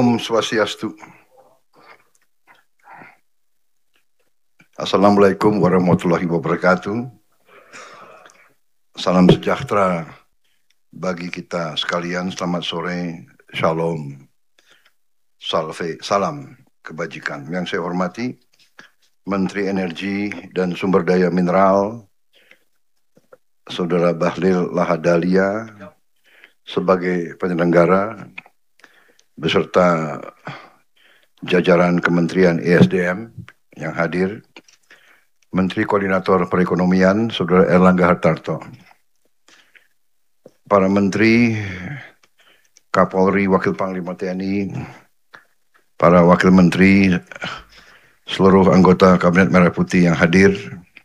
Om Swastiastu. Assalamualaikum warahmatullahi wabarakatuh. Salam sejahtera bagi kita sekalian. Selamat sore, shalom, salve, salam kebajikan. Yang saya hormati Menteri Energi dan Sumber Daya Mineral, Saudara Bahlil Lahadalia, sebagai penyelenggara, beserta jajaran Kementerian ESDM yang hadir, Menteri Koordinator Perekonomian, Saudara Erlangga Hartarto, para Menteri, Kapolri, Wakil Panglima TNI, para Wakil Menteri, seluruh anggota Kabinet Merah Putih yang hadir,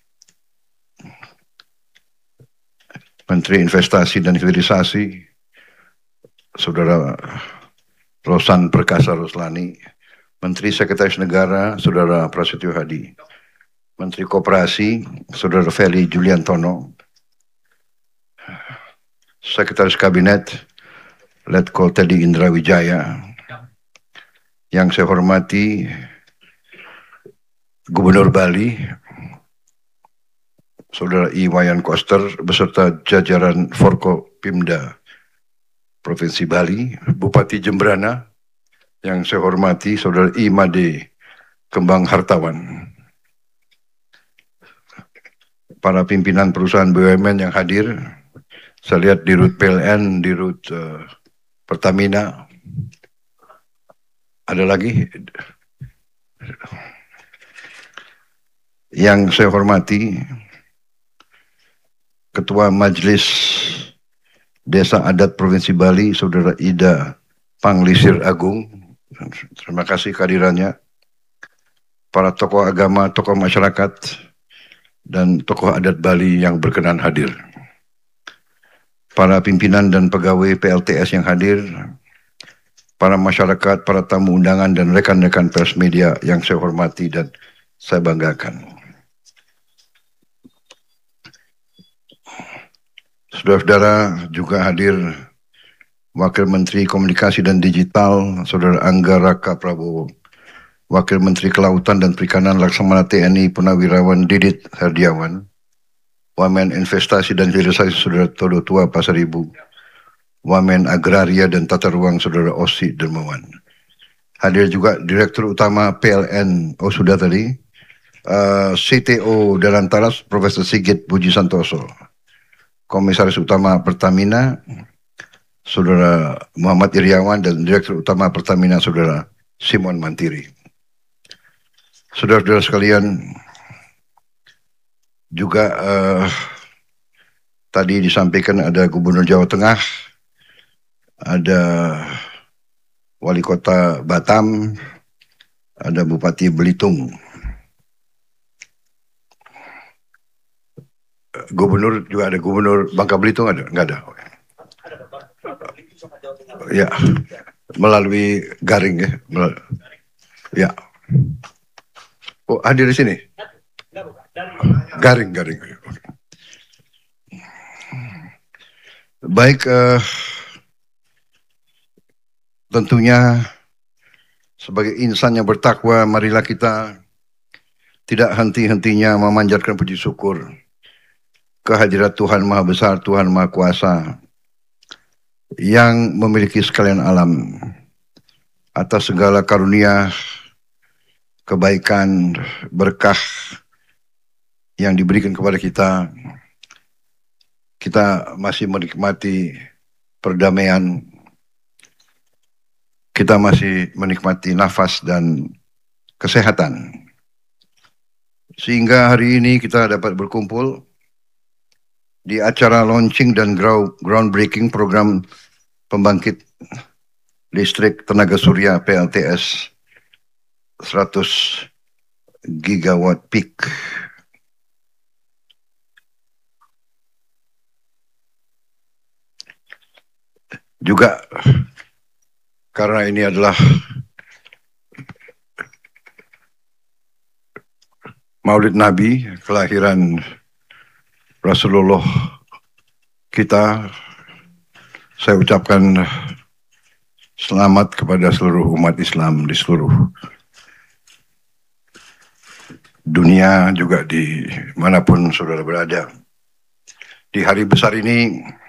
Menteri Investasi dan Hilirisasi, Saudara Rosan Perkasa Ruslani, Menteri Sekretaris Negara, Saudara Prasetyo Hadi, Menteri Koperasi, Saudara Feli Juliantono, Sekretaris Kabinet, Letkol Teddy Indra Wijaya, yang saya hormati Gubernur Bali, Saudara Iwayan Koster, beserta jajaran Forkopimda Provinsi Bali, Bupati Jembrana, yang saya hormati Saudara Imade Kembang Hartawan, para pimpinan perusahaan BUMN yang hadir, saya lihat di Rut PLN, di Rut Pertamina, ada lagi yang saya hormati Ketua Majelis Desa Adat Provinsi Bali, Saudara Ida Panglisir Agung, terima kasih kehadirannya, para tokoh agama, tokoh masyarakat, dan tokoh adat Bali yang berkenan hadir, para pimpinan dan pegawai PLTS yang hadir, para masyarakat, para tamu undangan, dan rekan-rekan pers media yang saya hormati dan saya banggakan. Saudara-saudara, juga hadir Wakil Menteri Komunikasi dan Digital, Saudara Angga Raka Prabowo, Wakil Menteri Kelautan dan Perikanan Laksamana TNI Purnawirawan Didit Herdiawan, Wamen Investasi dan Hilirisasi Saudara Todo Tua Pasaribu, Wamen Agraria dan Tata Ruang Saudara Osi Dermawan. Hadir juga Direktur Utama PLN, sudah tadi, CTO Dalantaras Profesor Sigit Puji Santoso, Komisaris Utama Pertamina, Saudara Muhammad Iriawan, dan Direktur Utama Pertamina, Saudara Simon Mantiri. Saudara-saudara sekalian, juga tadi disampaikan ada Gubernur Jawa Tengah, ada Wali Kota Batam, ada Bupati Belitung. Gubernur juga ada, Gubernur Bangka Belitung ada? Enggak ada. Ya, melalui garing ya. Ya. Oh, hadir di sini. Garing. Baik, tentunya sebagai insan yang bertakwa, marilah kita tidak henti-hentinya memanjatkan puji syukur kehadirat Tuhan Maha Besar, Tuhan Maha Kuasa, yang memiliki sekalian alam, atas segala karunia, kebaikan, berkah yang diberikan kepada kita. Kita masih menikmati perdamaian, kita masih menikmati nafas dan kesehatan, sehingga hari ini kita dapat berkumpul di acara launching dan groundbreaking program pembangkit listrik tenaga surya PLTS 100 gigawatt peak. Juga karena ini adalah Maulid Nabi, kelahiran Rasulullah kita, saya ucapkan Selamat kepada seluruh umat Islam di seluruh dunia, juga di manapun saudara berada. Di hari besar ini,